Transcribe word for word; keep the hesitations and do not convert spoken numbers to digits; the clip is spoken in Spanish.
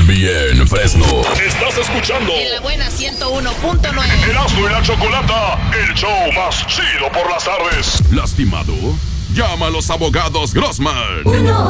bien, Fresno. Estás escuchando En la buena ciento uno punto nueve. Erasmo y la Chocolata, el show más chido por las tardes. ¿Lastimado? Llama a los abogados Grossman.